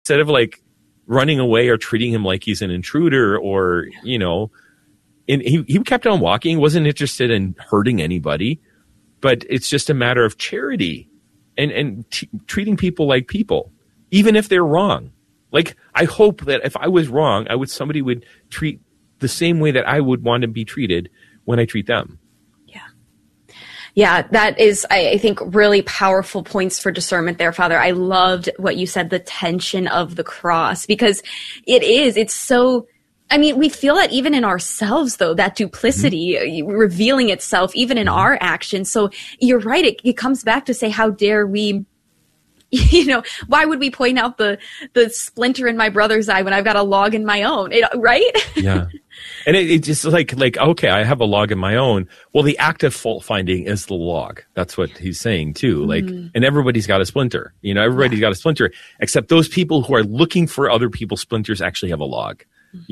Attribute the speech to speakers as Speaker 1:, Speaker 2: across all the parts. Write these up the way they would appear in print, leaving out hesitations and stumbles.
Speaker 1: instead of like running away or treating him like he's an intruder or, and he kept on walking, wasn't interested in hurting anybody, but it's just a matter of charity and treating people like people, even if they're wrong. Like, I hope that if I was wrong, somebody would treat the same way that I would want to be treated when I treat them.
Speaker 2: Yeah, that is, I think, really powerful points for discernment there, Father. I loved what you said, the tension of the cross, because it's so, we feel that even in ourselves, though, that duplicity revealing itself even in our actions. So you're right. It comes back to say, how dare we, why would we point out the splinter in my brother's eye when I've got a log in my own, right?
Speaker 1: Yeah. And it's just like, okay, I have a log in my own. Well, the act of fault finding is the log. That's what he's saying too. Like, and everybody's got a splinter, everybody's got a splinter, except those people who are looking for other people's splinters actually have a log,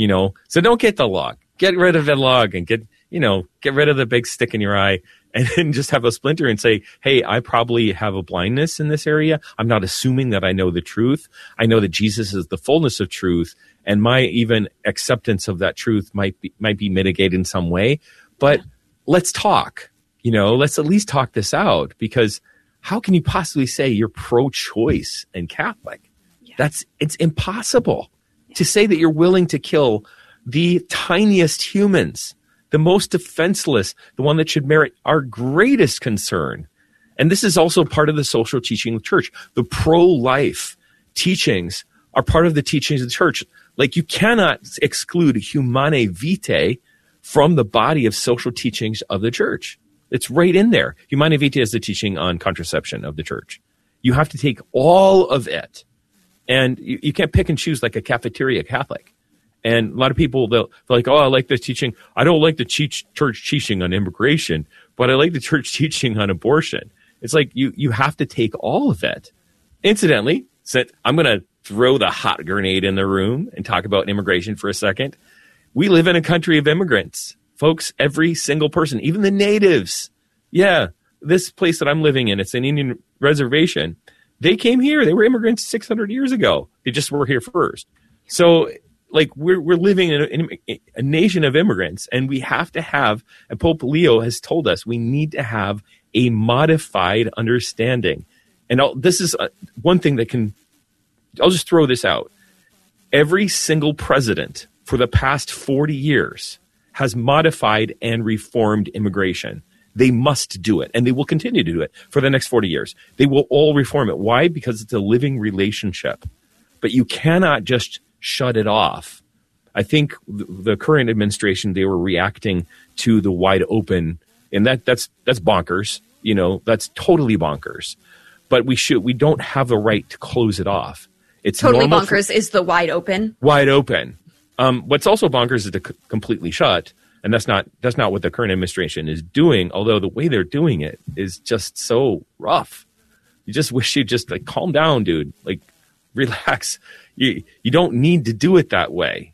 Speaker 1: so don't get the log, get rid of the log and get rid of the big stick in your eye and then just have a splinter and say, hey, I probably have a blindness in this area. I'm not assuming that I know the truth. I know that Jesus is the fullness of truth. And my even acceptance of that truth might be mitigated in some way. But let's talk, let's at least talk this out, because how can you possibly say you're pro-choice and Catholic? Yeah. It's impossible to say that you're willing to kill the tiniest humans, the most defenseless, the one that should merit our greatest concern. And this is also part of the social teaching of the church. The pro-life teachings are part of the teachings of the church. Like, you cannot exclude humanae vitae from the body of social teachings of the church. It's right in there. Humanae vitae is the teaching on contraception of the church. You have to take all of it. And you can't pick and choose like a cafeteria Catholic. And a lot of people, they're like, oh, I like this teaching. I don't like the church teaching on immigration, but I like the church teaching on abortion. It's like you have to take all of it. Incidentally, I'm going to throw the hot grenade in the room and talk about immigration for a second. We live in a country of immigrants. Folks, every single person, even the natives. Yeah, this place that I'm living in, it's an Indian reservation. They came here. They were immigrants 600 years ago. They just were here first. So, like, we're living in a nation of immigrants, and we have to have, and Pope Leo has told us, we need to have a modified understanding. And this is one thing that I'll just throw this out. Every single president for the past 40 years has modified and reformed immigration. They must do it, and they will continue to do it for the next 40 years. They will all reform it. Why? Because it's a living relationship. But you cannot just shut it off. I think the current administration, they were reacting to the wide open, and that's bonkers. That's totally bonkers. But we don't have the right to close it off. It's
Speaker 2: totally bonkers is the wide open.
Speaker 1: Wide open. What's also bonkers is to completely shut, and that's not what the current administration is doing. Although the way they're doing it is just so rough. You just wish you'd just like calm down, dude. Like, relax. You don't need to do it that way.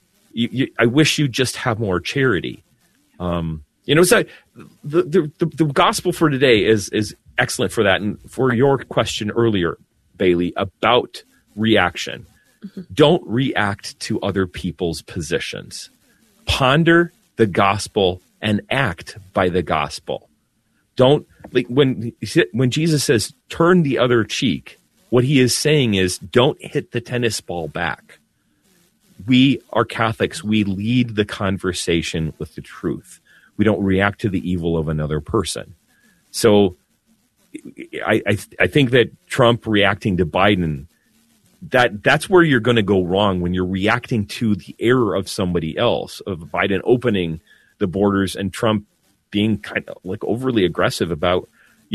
Speaker 1: I wish you'd just have more charity. It's like the gospel for today is excellent for that. And for your question earlier, Bailey, about reaction. Don't react to other people's positions. Ponder the gospel and act by the gospel. Don't, like, when Jesus says turn the other cheek, what he is saying is don't hit the tennis ball back. We are Catholics. We lead the conversation with the truth. We don't react to the evil of another person. So I think that Trump reacting to Biden, that's where you're going to go wrong, when you're reacting to the error of somebody else, of Biden opening the borders and Trump being kind of like overly aggressive about,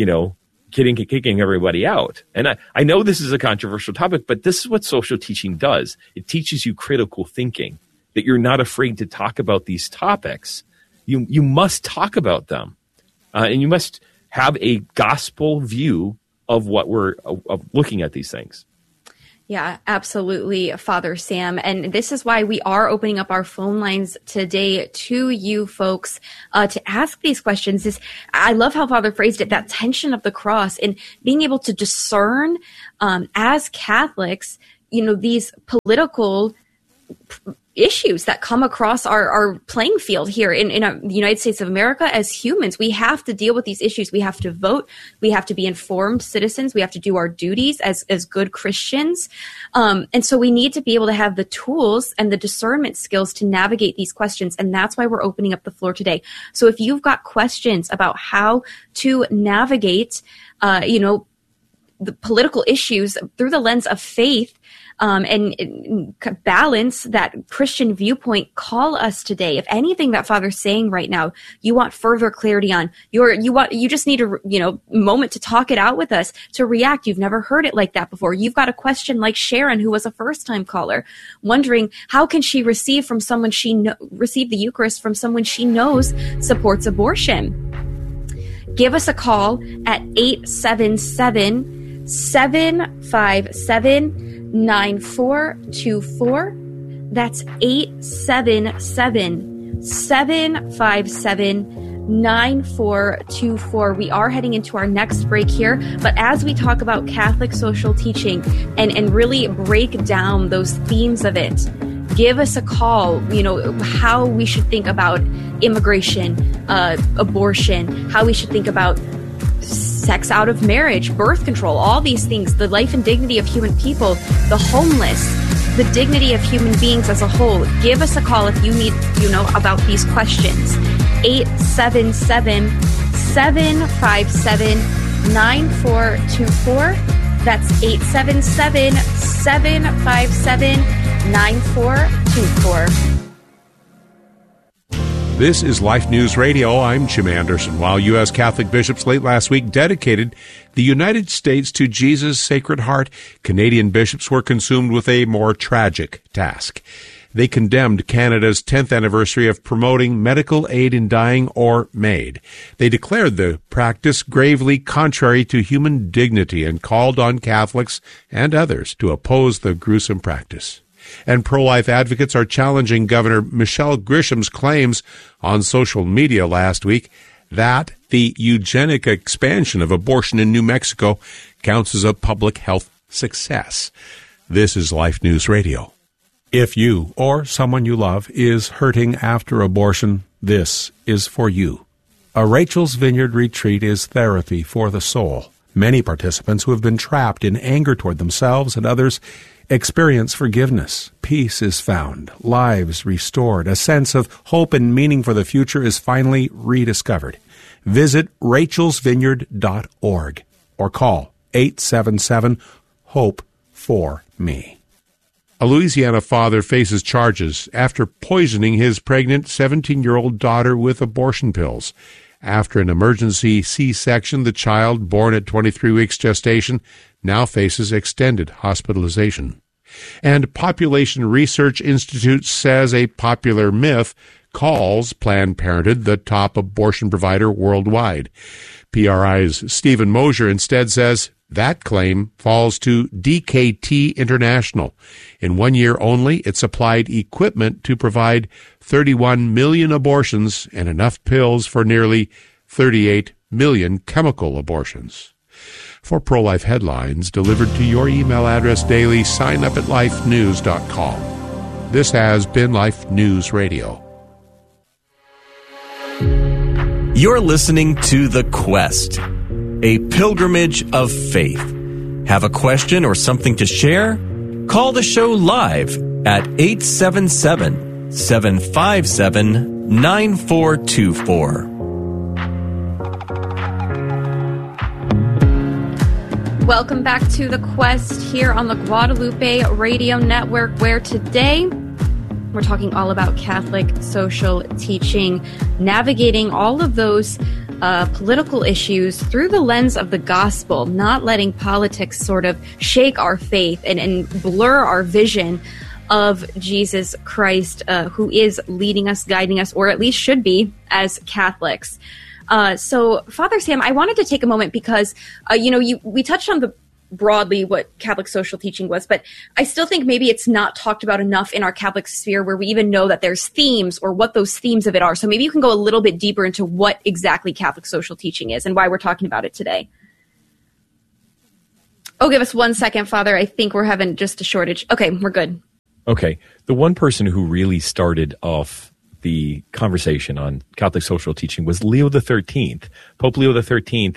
Speaker 1: kicking everybody out. And I know this is a controversial topic, but this is what social teaching does. It teaches you critical thinking, that you're not afraid to talk about these topics. You must talk about them, and you must have a gospel view of what we're of looking at these things.
Speaker 2: Yeah, absolutely, Father Sam. And this is why we are opening up our phone lines today to you folks to ask these questions. I love how Father phrased it, that tension of the cross, and being able to discern as Catholics, these political issues that come across our playing field here in the United States of America. As humans, we have to deal with these issues. We have to vote. We have to be informed citizens. We have to do our duties as good Christians. And so we need to be able to have the tools and the discernment skills to navigate these questions. And that's why we're opening up the floor today. So if you've got questions about how to navigate, the political issues through the lens of faith, and balance that Christian viewpoint, call us today. If anything that Father's saying right now, you want further clarity on, you just need a moment to talk it out with us, to react. You've never heard it like that before. You've got a question like Sharon, who was a first-time caller, wondering how can she receive the Eucharist from someone she knows supports abortion. Give us a call at 877-757-9424. That's 877-757-9424. We are heading into our next break here, but as we talk about Catholic social teaching and really break down those themes of it, give us a call, how we should think about immigration, abortion, how we should think about sex out of marriage, birth control, all these things, the life and dignity of human people, the homeless, the dignity of human beings as a whole. Give us a call if you need, about these questions. 877-757-9424. That's 877-757-9424.
Speaker 3: This is Life News Radio. I'm Jim Anderson. While U.S. Catholic bishops late last week dedicated the United States to Jesus' Sacred Heart, Canadian bishops were consumed with a more tragic task. They condemned Canada's 10th anniversary of promoting medical aid in dying, or MAID. They declared the practice gravely contrary to human dignity and called on Catholics and others to oppose the gruesome practice. And pro-life advocates are challenging Governor Michelle Grisham's claims on social media last week that the eugenic expansion of abortion in New Mexico counts as a public health success. This is Life News Radio. If you or someone you love is hurting after abortion, this is for you. A Rachel's Vineyard retreat is therapy for the soul. Many participants who have been trapped in anger toward themselves and others experience forgiveness. Peace is found, lives restored, a sense of hope and meaning for the future is finally rediscovered. Visit rachelsvineyard.org or call 877-HOPE-4-ME. A Louisiana father faces charges after poisoning his pregnant 17-year-old daughter with abortion pills. After an emergency C-section, the child, born at 23 weeks gestation, now faces extended hospitalization. And Population Research Institute says a popular myth calls Planned Parenthood the top abortion provider worldwide. PRI's Stephen Mosier instead says that claim falls to DKT International. In 1 year only, it supplied equipment to provide 31 million abortions and enough pills for nearly 38 million chemical abortions. For pro-life headlines delivered to your email address daily, sign up at lifenews.com. This has been Life News Radio.
Speaker 4: You're listening to The Quest, a pilgrimage of faith. Have a question or something to share? Call the show live at 877-757-9424.
Speaker 2: Welcome back to The Quest here on the Guadalupe Radio Network, where today we're talking all about Catholic social teaching, navigating all of those political issues through the lens of the gospel, not letting politics sort of shake our faith and blur our vision of Jesus Christ, who is leading us, guiding us, or at least should be, as Catholics. So, Father Sam, I wanted to take a moment because, we touched on broadly what Catholic social teaching was, but I still think maybe it's not talked about enough in our Catholic sphere where we even know that there's themes or what those themes of it are. So maybe you can go a little bit deeper into what exactly Catholic social teaching is and why we're talking about it today. Oh, give us 1 second, Father. I think we're having just a shortage. Okay, we're good.
Speaker 1: Okay. The one person who really started off the conversation on Catholic social teaching was Leo XIII. Pope Leo XIII,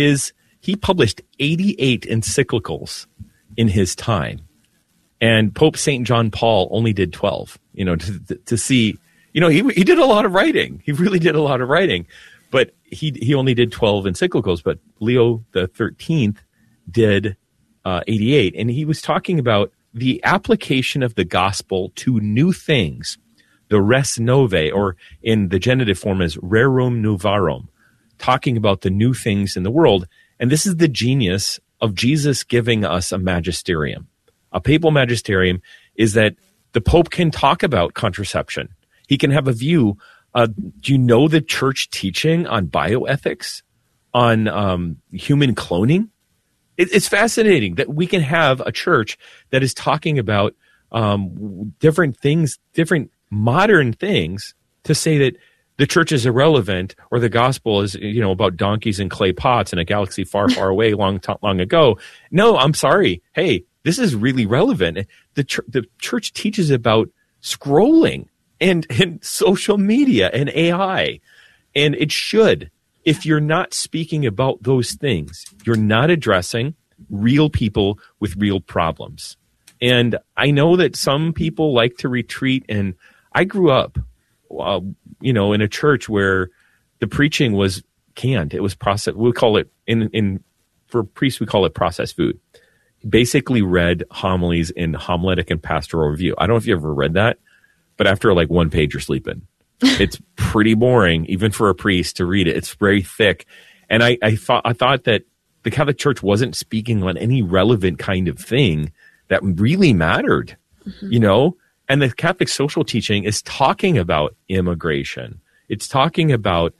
Speaker 1: he published 88 encyclicals in his time. And Pope St. John Paul only did 12, to see, he did a lot of writing. He really did a lot of writing, but he only did 12 encyclicals. But Leo XIII did 88. And he was talking about the application of the gospel to new things, the res novae, or in the genitive form as rerum novarum, talking about the new things in the world. And this is the genius of Jesus giving us a magisterium. A papal magisterium is that the Pope can talk about contraception. He can have a view. Do you know the church teaching on bioethics, on human cloning? It's fascinating that we can have a church that is talking about different things, different modern things, to say that the church is irrelevant, or the gospel is, about donkeys and clay pots in a galaxy far, far away, long ago. No, I'm sorry. Hey, this is really relevant. The church teaches about scrolling and social media and AI, and it should. If you're not speaking about those things, you're not addressing real people with real problems. And I know that some people like to retreat, and I grew up, in a church where the preaching was canned. It was processed. We call it for priests, we call it processed food. Basically read homilies in homiletic and pastoral review. I don't know if you ever read that, but after like 1 page, you're sleeping. It's pretty boring, even for a priest to read it. It's very thick. And I thought that the Catholic Church wasn't speaking on any relevant kind of thing that really mattered, And the Catholic social teaching is talking about immigration. It's talking about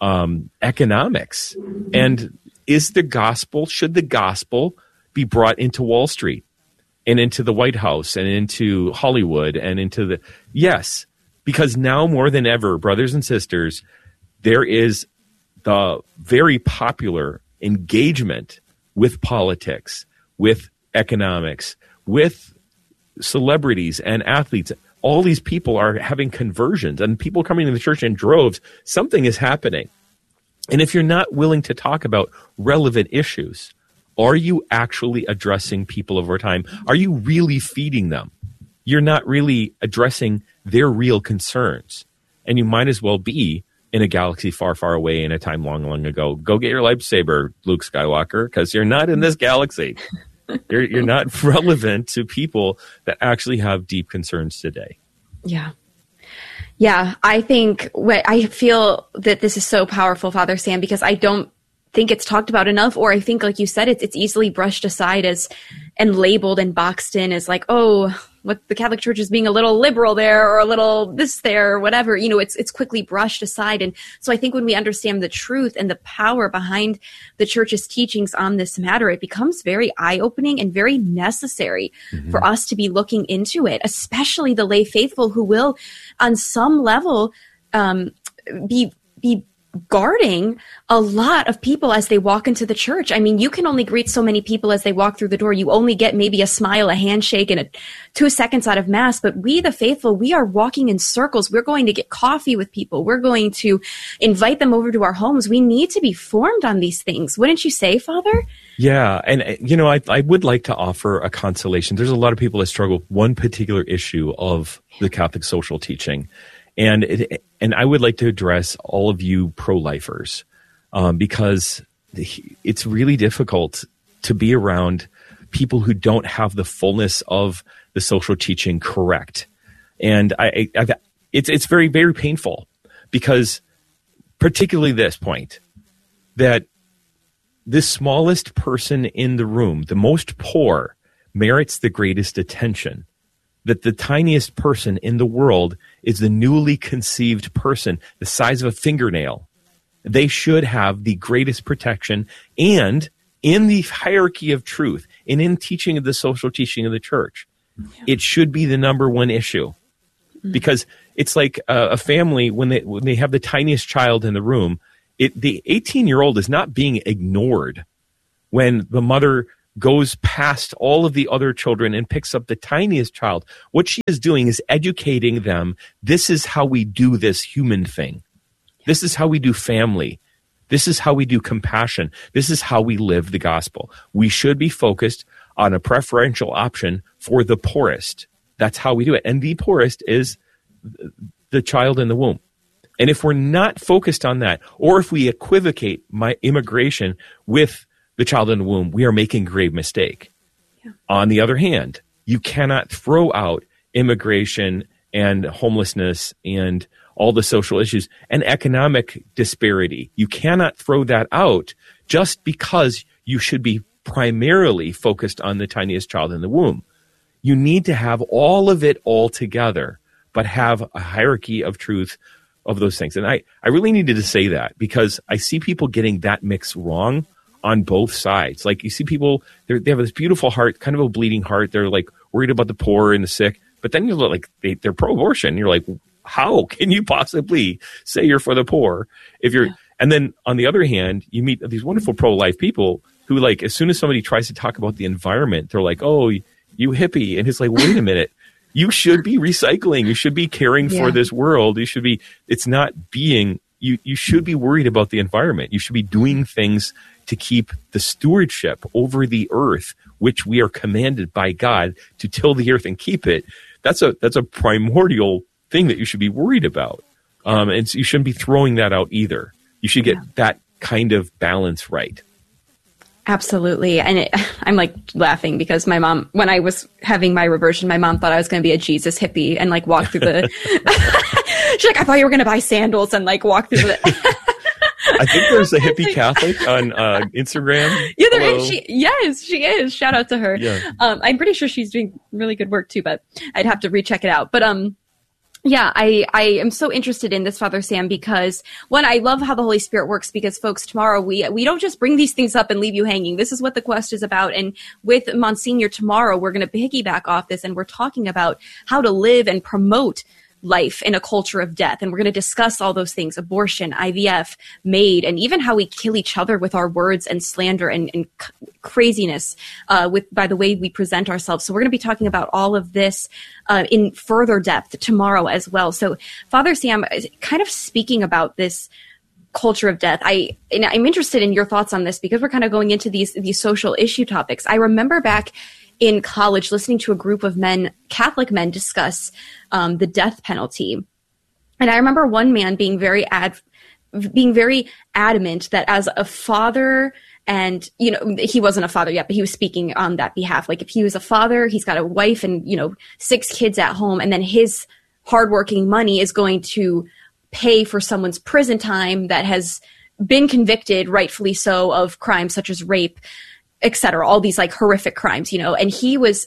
Speaker 1: economics. And should the gospel be brought into Wall Street and into the White House and into Hollywood and yes, because now more than ever, brothers and sisters, there is the very popular engagement with politics, with economics, with celebrities and athletes. All these people are having conversions, and people coming to the church in droves. Something is happening. And if you're not willing to talk about relevant issues, are you actually addressing people over time? Are you really feeding them? You're not really addressing their real concerns. And you might as well be in a galaxy far, far away in a time long, long ago. Go get your lightsaber, Luke Skywalker, because you're not in this galaxy. You're not relevant to people that actually have deep concerns today.
Speaker 2: Yeah. Yeah, I feel that this is so powerful, Father Sam, because I don't think it's talked about enough, or I think, like you said, it's easily brushed aside and labeled and boxed in as like, oh, what the Catholic Church is being a little liberal there, or a little this there, or whatever. It's quickly brushed aside. And so I think when we understand the truth and the power behind the Church's teachings on this matter, it becomes very eye-opening and very necessary for us to be looking into it, especially the lay faithful who will, on some level, be guarding a lot of people as they walk into the church. I mean, you can only greet so many people as they walk through the door. You only get maybe a smile, a handshake, and 2 seconds out of Mass. But we, the faithful, we are walking in circles. We're going to get coffee with people. We're going to invite them over to our homes. We need to be formed on these things. Wouldn't you say, Father? Yeah. And,
Speaker 1: I would like to offer a consolation. There's a lot of people that struggle with one particular issue of the Catholic social teaching. And I would like to address all of you pro-lifers, because it's really difficult to be around people who don't have the fullness of the social teaching correct. And it's very, very painful, because particularly this point, that the smallest person in the room, the most poor, merits the greatest attention. That the tiniest person in the world is the newly conceived person, the size of a fingernail. They should have the greatest protection, and in the hierarchy of truth and in teaching of the social teaching of the church, it should be the number one issue. Because it's like a family, when they have the tiniest child in the room, the 18-year-old is not being ignored when the mother goes past all of the other children and picks up the tiniest child. What she is doing is educating them. This is how we do this human thing. This is how we do family. This is how we do compassion. This is how we live the gospel. We should be focused on a preferential option for the poorest. That's how we do it. And the poorest is the child in the womb. And if we're not focused on that, or if we equivocate my immigration with the child in the womb, we are making a grave mistake. Yeah. On the other hand, you cannot throw out immigration and homelessness and all the social issues and economic disparity. You cannot throw that out just because you should be primarily focused on the tiniest child in the womb. You need to have all of it all together, but have a hierarchy of truth of those things. And I really needed to say that because I see people getting that mix wrong on both sides. Like you see people, they have this beautiful heart, kind of a bleeding heart. They're like worried about the poor and the sick, but then you look like they're pro-abortion. You're like, how can you possibly say you're for the poor if you're, and then on the other hand, you meet these wonderful pro-life people who like, as soon as somebody tries to talk about the environment, they're like, oh, you hippie. And it's like, wait a minute. You should be recycling. You should be caring for this world. You should be, it's not being, you should be worried about the environment. You should be doing things to keep the stewardship over the earth, which we are commanded by God to till the earth and keep it. That's a primordial thing that you should be worried about. And so you shouldn't be throwing that out either. You should get that kind of balance right.
Speaker 2: Absolutely. And I'm like laughing because my mom, when I was having my reversion, my mom thought I was going to be a Jesus hippie and like walk through the, she's like, I thought you were going to buy sandals and like walk through the.
Speaker 1: I think there's a hippie Catholic on Instagram. Yeah, there is.
Speaker 2: She is. Shout out to her. Yeah. I'm pretty sure she's doing really good work too, but I'd have to recheck it out. But, yeah, I am so interested in this, Father Sam, because one, I love how the Holy Spirit works because folks, tomorrow we don't just bring these things up and leave you hanging. This is what the quest is about. And with Monsignor tomorrow, we're going to piggyback off this and we're talking about how to live and promote life in a culture of death. And we're going to discuss all those things, abortion, IVF, MAID, and even how we kill each other with our words and slander and craziness by the way we present ourselves. So we're going to be talking about all of this in further depth tomorrow as well. So Father Sam, kind of speaking about this culture of death, I'm interested in your thoughts on this because we're kind of going into these social issue topics. I remember back in college listening to a group of men, Catholic men, discuss the death penalty. And I remember one man being very adamant that as a father, and, you know, he wasn't a father yet, but he was speaking on that behalf. Like if he was a father, he's got a wife and, 6 kids at home, and then his hardworking money is going to pay for someone's prison time that has been convicted, rightfully so, of crimes such as rape, et cetera, all these like horrific crimes, and he was,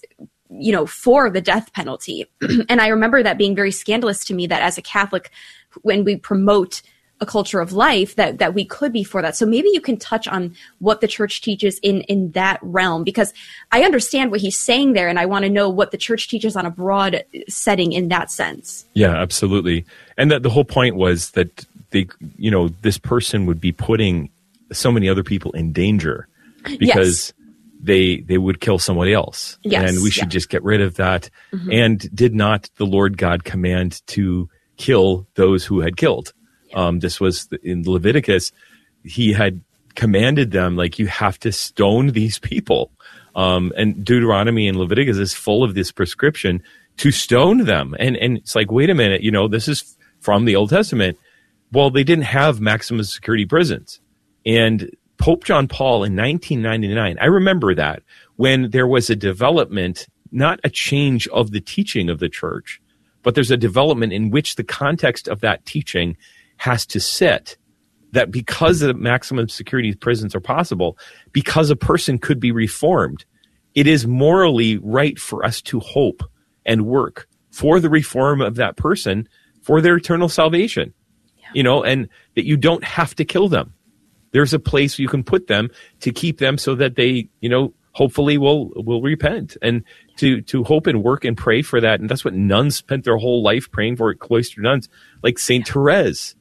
Speaker 2: for the death penalty. And I remember that being very scandalous to me that as a Catholic, when we promote a culture of life, that we could be for that. So maybe you can touch on what the church teaches in that realm, because I understand what he's saying there. And I want to know what the church teaches on a broad setting in that sense. Yeah,
Speaker 1: absolutely. And that the whole point was that this person would be putting so many other people in danger. Because they would kill somebody else. Yes, and we should just get rid of that. Mm-hmm. And did not the Lord God command to kill those who had killed? Yeah. This was in Leviticus. He had commanded them, like, you have to stone these people. And Deuteronomy and Leviticus is full of this prescription to stone them. And it's like, wait a minute, this is from the Old Testament. Well, they didn't have maximum security prisons. And Pope John Paul in 1999, I remember that, when there was a development, not a change of the teaching of the church, but there's a development in which the context of that teaching has to sit, that because the maximum security prisons are possible, because a person could be reformed, it is morally right for us to hope and work for the reform of that person for their eternal salvation, and that you don't have to kill them. There's a place you can put them to keep them so that they, hopefully will repent, and to hope and work and pray for that. And that's what nuns spent their whole life praying for, cloister nuns, like Saint Therese.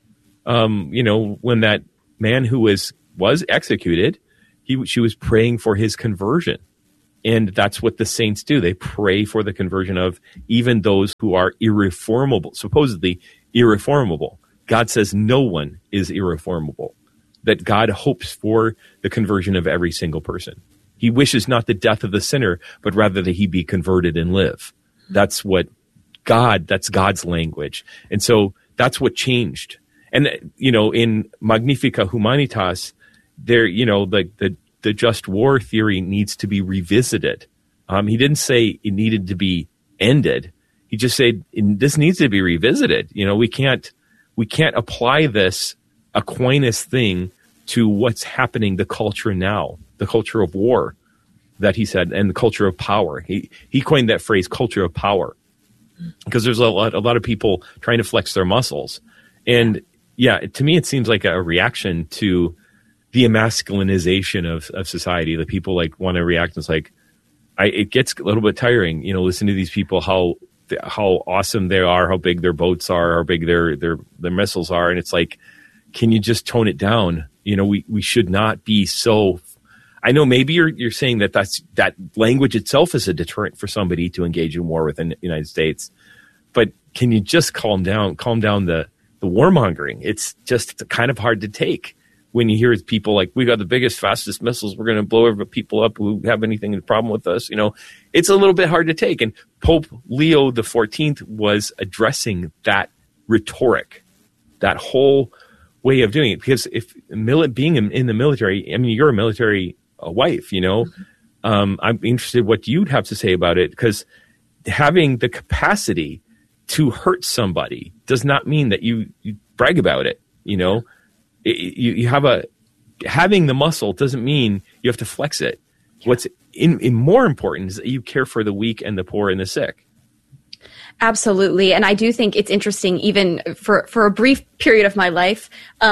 Speaker 1: When that man who was executed, she was praying for his conversion. And that's what the saints do. They pray for the conversion of even those who are irreformable, supposedly irreformable. God says no one is irreformable, that God hopes for the conversion of every single person. He wishes not the death of the sinner, but rather that he be converted and live. That's God's language. And so that's what changed. And, in Magnifica Humanitas, there, the just war theory needs to be revisited. He didn't say it needed to be ended. He just said this needs to be revisited. We can't apply this Aquinas thing to what's happening, the culture now, the culture of war that he said, and the culture of power. He coined that phrase, culture of power, because there's a lot of people trying to flex their muscles. And yeah, to me, it seems like a reaction to the emasculinization of society. The people want to react. It's it gets a little bit tiring, listen to these people, how awesome they are, how big their boats are, how big their missiles are. And it's can you just tone it down? We should not be so. I know maybe you're saying that language itself is a deterrent for somebody to engage in war within the United States, but can you just calm down the warmongering? It's just kind of hard to take when you hear people we got the biggest, fastest missiles, we're going to blow every people up who have anything problem with us. It's a little bit hard to take. And Pope Leo XIV was addressing that rhetoric, that whole way of doing it. Because if being in the military, you're a military wife, I'm interested what you'd have to say about it, because having the capacity to hurt somebody does not mean that you brag about it. You have having the muscle doesn't mean you have to flex it. Yeah. What's in more important is that you care for the weak and the poor and the sick.
Speaker 2: Absolutely. And I do think it's interesting, even for a brief period of my life.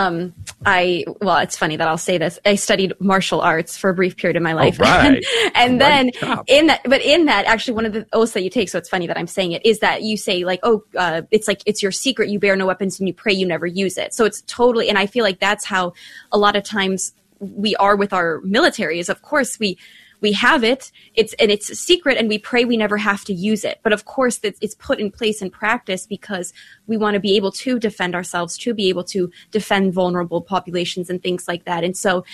Speaker 2: It's funny that I'll say this. I studied martial arts for a brief period of my life.
Speaker 1: Oh, right.
Speaker 2: And then in that, actually one of the oaths that you take, so it's funny that I'm saying it, is that you say it's your secret, you bear no weapons, and you pray you never use it. So it's totally, and I feel like that's how a lot of times we are with our military, is of course we have it, it's a secret, and we pray we never have to use it. But of course, it's put in place in practice because we want to be able to defend ourselves, to be able to defend vulnerable populations and things like that. And so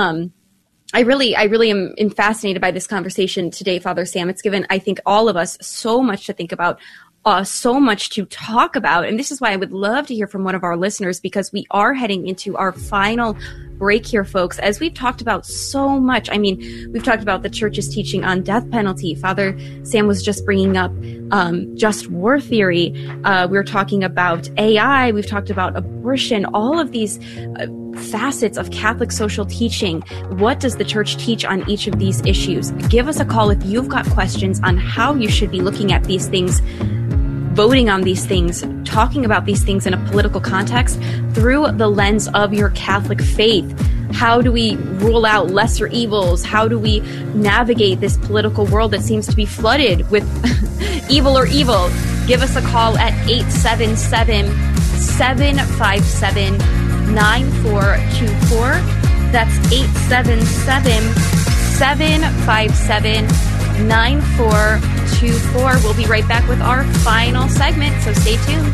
Speaker 2: I really am fascinated by this conversation today, Father Sam. It's given, I think, all of us so much to think about, so much to talk about. And this is why I would love to hear from one of our listeners, because we are heading into our final break here, folks. As we've talked about so much, we've talked about the church's teaching on death penalty. Father Sam was just bringing up just war theory. We were talking about AI. We've talked about abortion, all of these facets of Catholic social teaching. What does the church teach on each of these issues? Give us a call if you've got questions on how you should be looking at these things, voting on these things, talking about these things in a political context through the lens of your Catholic faith. How do we rule out lesser evils? How do we navigate this political world that seems to be flooded with evil or evil? Give us a call at 877-757-9424. That's 877-757-9424. We'll be right back with our final segment, so stay tuned.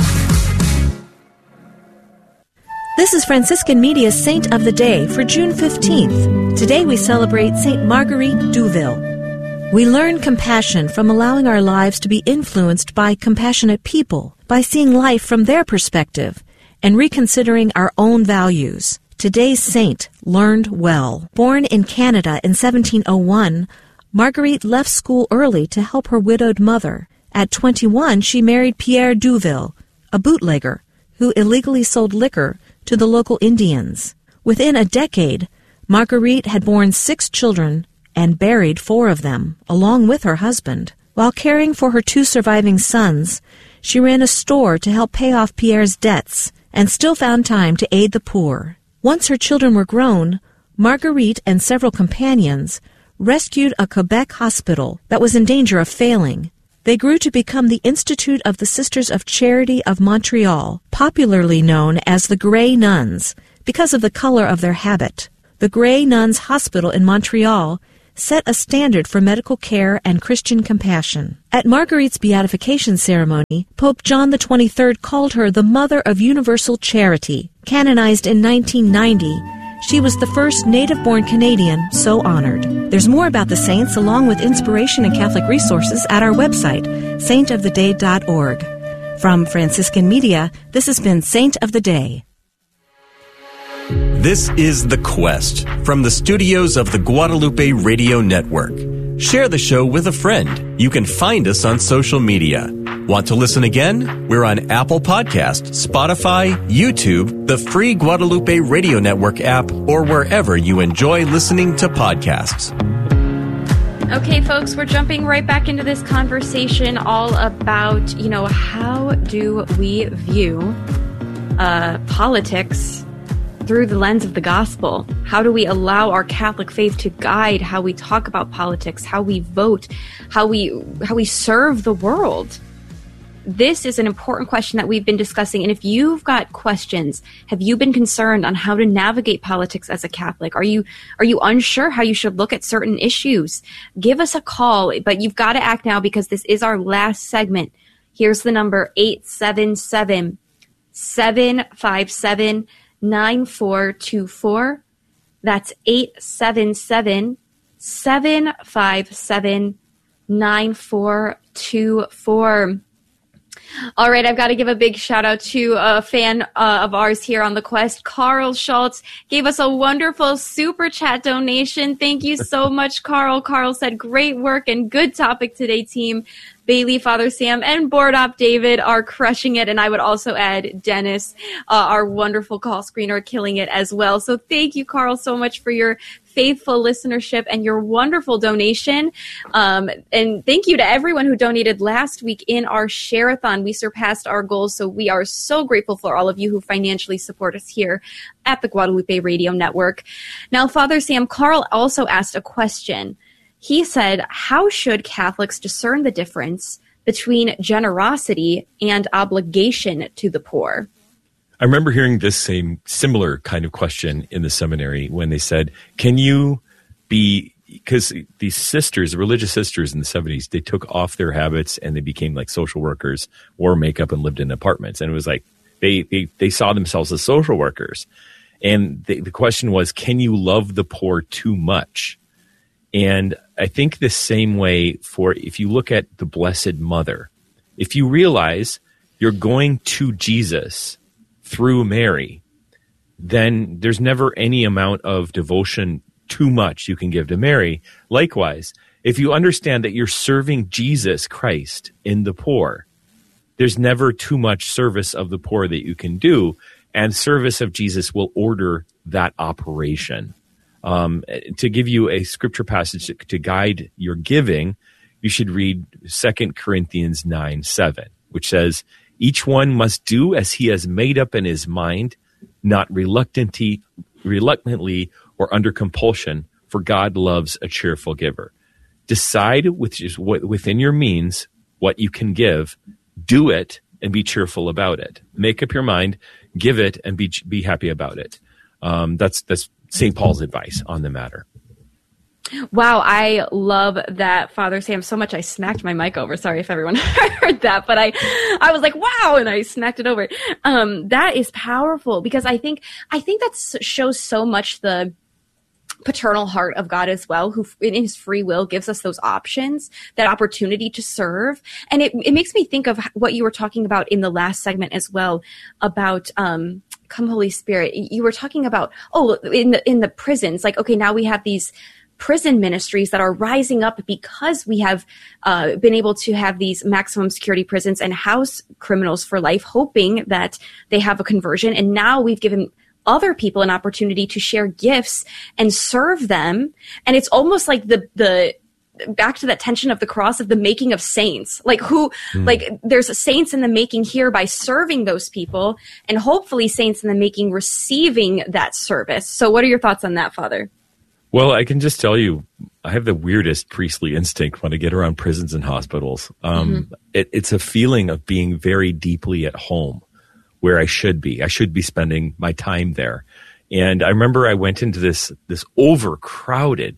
Speaker 5: This is Franciscan Media's Saint of the Day for June 15th. Today we celebrate Saint Marguerite Douville. We learn compassion from allowing our lives to be influenced by compassionate people, by seeing life from their perspective, and reconsidering our own values. Today's saint learned well. Born in Canada in 1701, Marguerite left school early to help her widowed mother. At 21, she married Pierre Douville, a bootlegger who illegally sold liquor to the local Indians. Within a decade, Marguerite had borne 6 children and buried 4 of them, along with her husband. While caring for her 2 surviving sons, she ran a store to help pay off Pierre's debts and still found time to aid the poor. Once her children were grown, Marguerite and several companions rescued a Quebec hospital that was in danger of failing. They grew to become the Institute of the Sisters of Charity of Montreal, popularly known as the Grey Nuns, because of the color of their habit. The Grey Nuns Hospital in Montreal set a standard for medical care and Christian compassion. At Marguerite's beatification ceremony, Pope John XXIII called her the Mother of Universal Charity. Canonized in 1990, she was the first native-born Canadian so honored. There's more about the saints along with inspiration and Catholic resources at our website, saintoftheday.org. From Franciscan Media, this has been Saint of the Day.
Speaker 4: This is The Quest from the studios of the Guadalupe Radio Network. Share the show with a friend. You can find us on social media. Want to listen again? We're on Apple Podcasts, Spotify, YouTube, the free Guadalupe Radio Network app, or wherever you enjoy listening to podcasts.
Speaker 2: Okay, folks, we're jumping right back into this conversation all about, how do we view politics through the lens of the gospel? How do we allow our Catholic faith to guide how we talk about politics, how we vote, how we serve the world? This is an important question that we've been discussing. And if you've got questions, have you been concerned on how to navigate politics as a Catholic? Are you unsure how you should look at certain issues? Give us a call, but you've got to act now because this is our last segment. Here's the number, 877-757-9424. That's 877-757-9424. All right, I've got to give a big shout out to a fan of ours here on The Quest. Carl Schultz gave us a wonderful super chat donation. Thank you so much, Carl. Carl said, great work and good topic today, team. Bailey, Father Sam, and Board Op David are crushing it. And I would also add Dennis, our wonderful call screener, killing it as well. So thank you, Carl, so much for your faithful listenership and your wonderful donation. And thank you to everyone who donated last week in our share-a-thon. We surpassed our goals, so we are so grateful for all of you who financially support us here at the Guadalupe Radio Network. Now, Father Sam, Carl also asked a question. He said, how should Catholics discern the difference between generosity and obligation to the poor?
Speaker 1: I remember hearing this similar kind of question in the seminary when they said, can you be, because these sisters, religious sisters in the 70s, they took off their habits and they became like social workers, wore makeup and lived in apartments. And it was like, they saw themselves as social workers. And the question was, can you love the poor too much? And I think the same way for if you look at the Blessed Mother, if you realize you're going to Jesus through Mary, then there's never any amount of devotion too much you can give to Mary. Likewise, if you understand that you're serving Jesus Christ in the poor, there's never too much service of the poor that you can do, and service of Jesus will order that operation. To give you a scripture passage to guide your giving, you should read 2 Corinthians 9:7, which says, each one must do as he has made up in his mind, not reluctantly or under compulsion, for God loves a cheerful giver. Decide within your means what you can give, do it, and be cheerful about it. Make up your mind, give it, and be happy about it. That's St. Paul's advice on the matter.
Speaker 2: Wow, I love that, Father Sam, so much I smacked my mic over. Sorry if everyone heard that, but I was like, wow, and I smacked it over. That is powerful because I think that shows so much the paternal heart of God as well, who in his free will gives us those options, that opportunity to serve. And it makes me think of what you were talking about in the last segment as well about, Come Holy Spirit. You were talking about, in the prisons, like, okay, now we have these prison ministries that are rising up because we have been able to have these maximum security prisons and house criminals for life, hoping that they have a conversion. And now we've given other people an opportunity to share gifts and serve them. And it's almost like the back to that tension of the cross of the making of saints, like there's saints in the making here by serving those people, and hopefully saints in the making receiving that service. So what are your thoughts on that, Father?
Speaker 1: Well, I can just tell you, I have the weirdest priestly instinct when I get around prisons and hospitals. It's a feeling of being very deeply at home where I should be. I should be spending my time there. And I remember I went into this overcrowded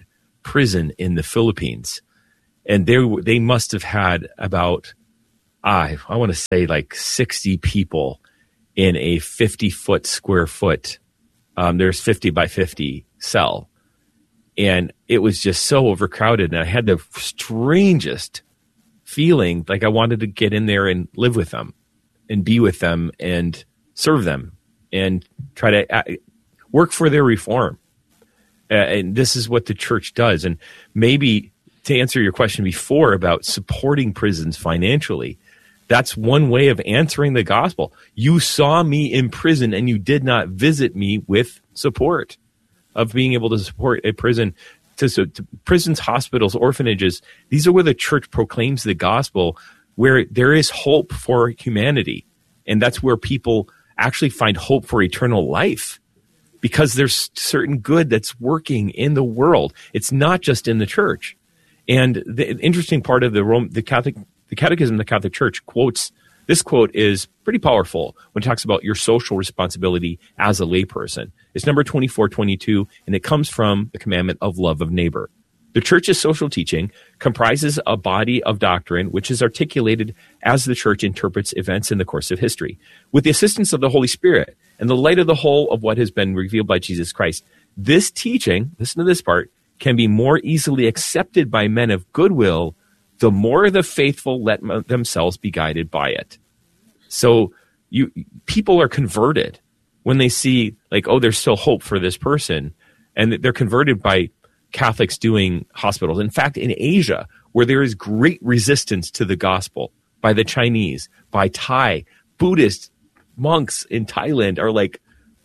Speaker 1: prison in the Philippines. And they must have had about, I want to say like 60 people in a 50-foot square foot. There's 50 by 50 cell. And it was just so overcrowded. And I had the strangest feeling like I wanted to get in there and live with them and be with them and serve them and try to work for their reform. And this is what the church does. And maybe to answer your question before about supporting prisons financially, that's one way of answering the gospel. You saw me in prison and you did not visit me with support of being able to support a prison. To prisons, hospitals, orphanages, these are where the church proclaims the gospel, where there is hope for humanity. And that's where people actually find hope for eternal life, because there's certain good that's working in the world. It's not just in the church. And the interesting part of the Catechism of the Catholic Church quotes, this quote is pretty powerful when it talks about your social responsibility as a layperson. It's number 2422, and it comes from the commandment of love of neighbor. The church's social teaching comprises a body of doctrine which is articulated as the church interprets events in the course of history. With the assistance of the Holy Spirit and the light of the whole of what has been revealed by Jesus Christ, this teaching, listen to this part, can be more easily accepted by men of goodwill the more the faithful let themselves be guided by it. So people are converted when they see, like, oh, there's still hope for this person. And they're converted by Catholics doing hospitals. In fact, in Asia, where there is great resistance to the gospel by the Chinese, by Thai, Buddhist monks in Thailand are like,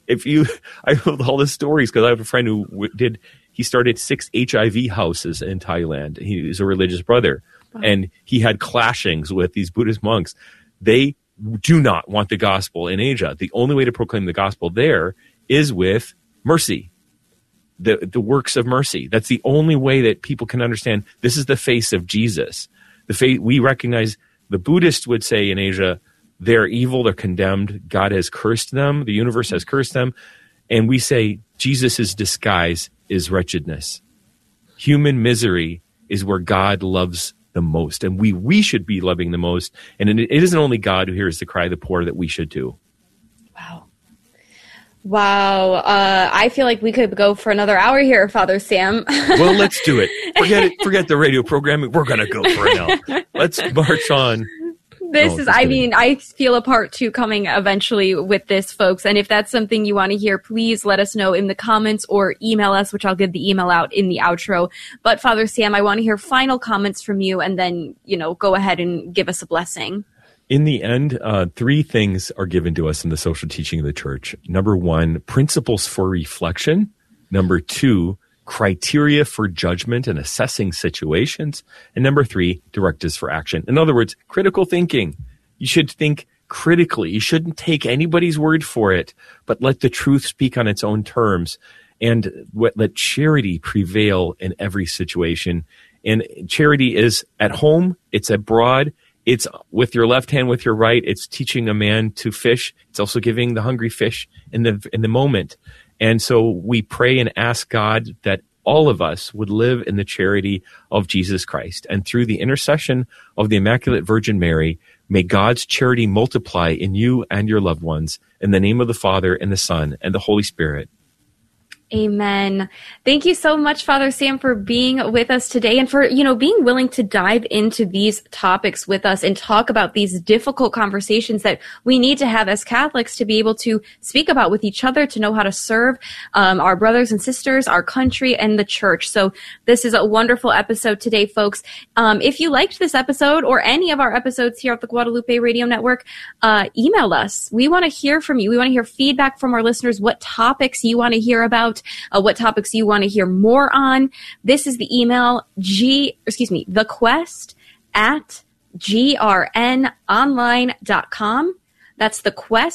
Speaker 1: I heard all the stories because I have a friend who he started 6 HIV houses in Thailand. He's a religious brother. Wow. And he had clashings with these Buddhist monks. They do not want the gospel in Asia. The only way to proclaim the gospel there is with mercy, the works of mercy. That's the only way that people can understand this is the face of Jesus. We recognize the Buddhists would say in Asia, they're evil, they're condemned, God has cursed them, the universe has cursed them. And we say Jesus' disguise is wretchedness. Human misery is where God loves the most, and we should be loving the most. And it isn't only God who hears the cry of the poor, that we should too.
Speaker 2: Wow. I feel like we could go for another hour here, Father Sam.
Speaker 1: Well, let's do it. Forget the radio programming. We're going to go for it now. Let's march on. I feel a part 2 coming eventually with this, folks. And if that's something you want to hear, please let us know in the comments or email us, which I'll give the email out in the outro. But Father Sam, I want to hear final comments from you, and then, go ahead and give us a blessing. In the end, 3 things are given to us in the social teaching of the church. Number 1, principles for reflection. Number 2, criteria for judgment and assessing situations. And number 3, directives for action. In other words, critical thinking. You should think critically. You shouldn't take anybody's word for it, but let the truth speak on its own terms, and let charity prevail in every situation. And charity is at home, it's abroad, it's with your left hand, with your right. It's teaching a man to fish. It's also giving the hungry fish in the moment. And so we pray and ask God that all of us would live in the charity of Jesus Christ. And through the intercession of the Immaculate Virgin Mary, may God's charity multiply in you and your loved ones. In the name of the Father, and the Son, and the Holy Spirit.
Speaker 2: Amen. Thank you so much, Father Sam, for being with us today, and for, being willing to dive into these topics with us and talk about these difficult conversations that we need to have as Catholics to be able to speak about with each other, to know how to serve our brothers and sisters, our country, and the church. So this is a wonderful episode today, folks. If you liked this episode or any of our episodes here at the Guadalupe Radio Network, email us. We want to hear from you. We want to hear feedback from our listeners, what topics you want to hear about, what topics you want to hear more on. This is the email, thequest@grnonline.com. That's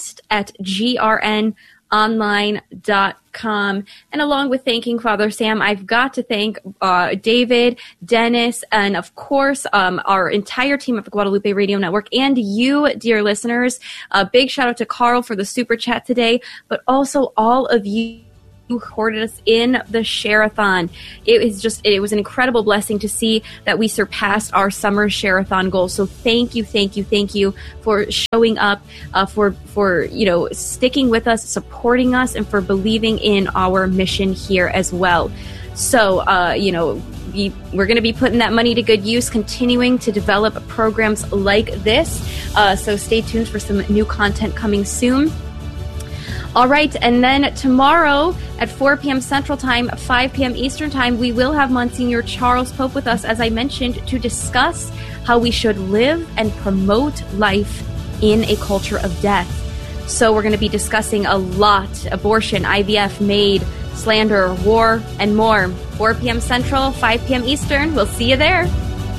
Speaker 2: thequest@grnonline.com. And along with thanking Father Sam, I've got to thank David, Dennis, and of course our entire team at the Guadalupe Radio Network, and you, dear listeners. A big shout out to Carl for the super chat today, but also all of you who supported us in the Share-a-thon. It was an incredible blessing to see that we surpassed our summer Share-a-thon goal. So thank you for showing up, for sticking with us, supporting us, and for believing in our mission here as well. So, we're going to be putting that money to good use, continuing to develop programs like this. So stay tuned for some new content coming soon. All right, and then tomorrow at 4 p.m. Central Time, 5 p.m. Eastern Time, we will have Monsignor Charles Pope with us, as I mentioned, to discuss how we should live and promote life in a culture of death. So we're going to be discussing a lot: abortion, IVF, MAID, slander, war, and more. 4 p.m. Central, 5 p.m. Eastern. We'll see you there.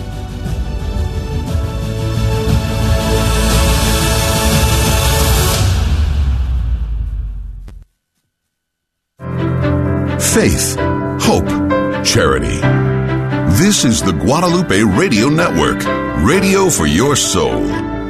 Speaker 6: Faith, hope, charity. This is the Guadalupe Radio Network, radio for your soul.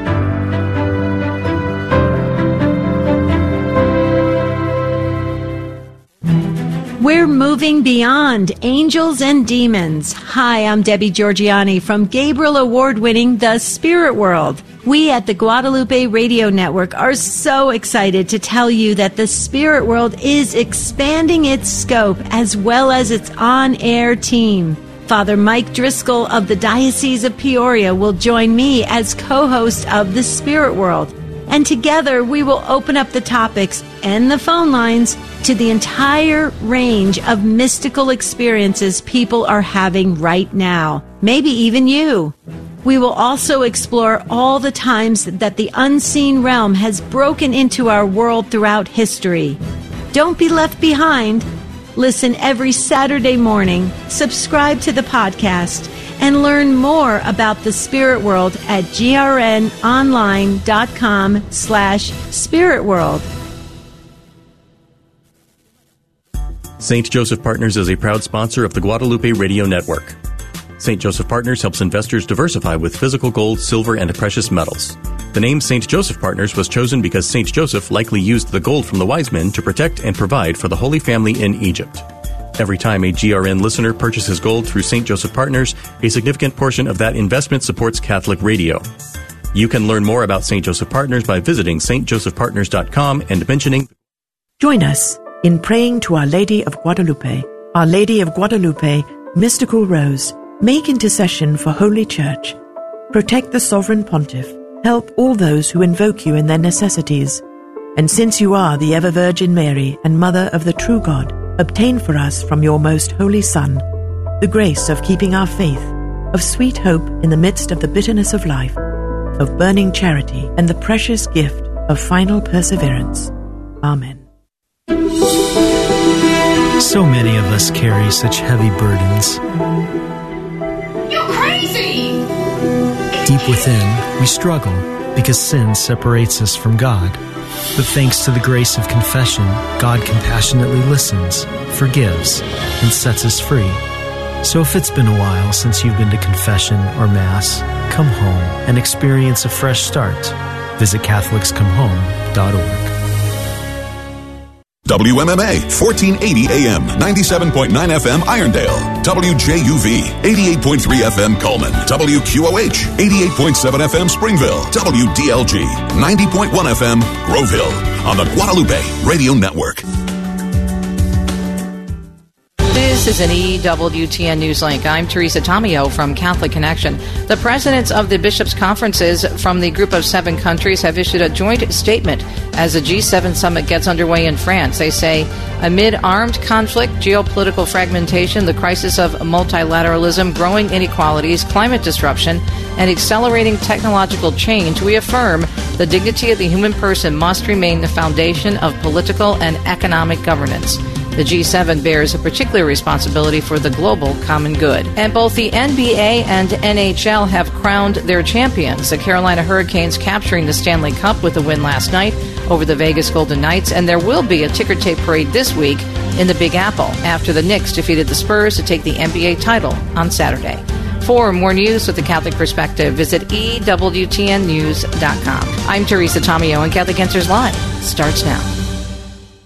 Speaker 5: We're moving beyond angels and demons. Hi, I'm Debbie Georgiani from Gabriel Award-winning The Spirit World. We at the Guadalupe Radio Network are so excited to tell you that The Spirit World is expanding its scope as well as its on-air team. Father Mike Driscoll of the Diocese of Peoria will join me as co-host of The Spirit World. And together we will open up the topics and the phone lines to the entire range of mystical experiences people are having right now. Maybe even you. We will also explore all the times that the unseen realm has broken into our world throughout history. Don't be left behind. Listen every Saturday morning, subscribe to the podcast, and learn more about the Spirit World at grnonline.com/spiritworld.
Speaker 4: St. Joseph Partners is a proud sponsor of the Guadalupe Radio Network. St. Joseph Partners helps investors diversify with physical gold, silver, and precious metals. The name St. Joseph Partners was chosen because St. Joseph likely used the gold from the wise men to protect and provide for the Holy Family in Egypt. Every time a GRN listener purchases gold through St. Joseph Partners, a significant portion of that investment supports Catholic radio. You can learn more about St. Joseph Partners by visiting stjosephpartners.com and mentioning...
Speaker 7: Join us in praying to Our Lady of Guadalupe. Our Lady of Guadalupe, Mystical Rose, make intercession for Holy Church. Protect the Sovereign Pontiff. Help all those who invoke you in their necessities. And since you are the ever-Virgin Mary and Mother of the true God, obtain for us from your most holy Son the grace of keeping our faith, of sweet hope in the midst of the bitterness of life, of burning charity, and the precious gift of final perseverance. Amen.
Speaker 8: So many of us carry such heavy burdens.
Speaker 9: You're crazy!
Speaker 8: Deep within, we struggle because sin separates us from God. But thanks to the grace of confession, God compassionately listens, forgives, and sets us free. So if it's been a while since you've been to confession or Mass, come home and experience a fresh start. Visit CatholicsComeHome.org.
Speaker 6: WMMA, 1480 AM, 97.9 FM, Irondale. WJUV, 88.3 FM, Coleman. WQOH, 88.7 FM, Springville. WDLG, 90.1 FM, Grove Hill. On the Guadalupe Radio Network.
Speaker 10: This is an EWTN News Link. I'm Teresa Tomeo from Catholic Connection. The presidents of the bishops' conferences from the group of 7 countries have issued a joint statement as the G7 summit gets underway in France. They say, amid armed conflict, geopolitical fragmentation, the crisis of multilateralism, growing inequalities, climate disruption, and accelerating technological change, we affirm the dignity of the human person must remain the foundation of political and economic governance. The G7 bears a particular responsibility for the global common good. And both the NBA and NHL have crowned their champions. The Carolina Hurricanes capturing the Stanley Cup with a win last night over the Vegas Golden Knights. And there will be a ticker tape parade this week in the Big Apple after the Knicks defeated the Spurs to take the NBA title on Saturday. For more news with the Catholic perspective, visit EWTNnews.com. I'm Teresa Tomeo, and Catholic Answers Live starts now.